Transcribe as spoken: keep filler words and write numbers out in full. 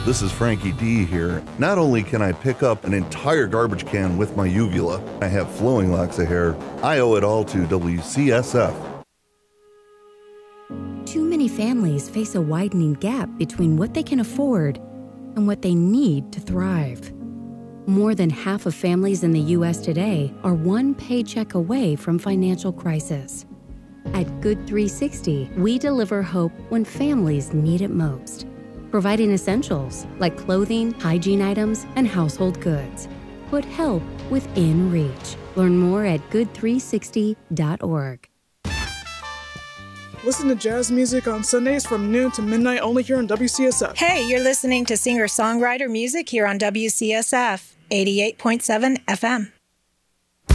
This is Frankie D here. Not only can I pick up an entire garbage can with my uvula, I have flowing locks of hair, I owe it all to W C S F. Too many families face a widening gap between what they can afford and what they need to thrive. More than half of families in the U S today are one paycheck away from financial crisis. At Good three sixty, we deliver hope when families need it most, providing essentials like clothing, hygiene items, and household goods. Put help within reach. Learn more at good three sixty dot org. Listen to jazz music on Sundays from noon to midnight only here on W C S F. Hey, you're listening to singer-songwriter music here on W C S F, eighty-eight point seven F M.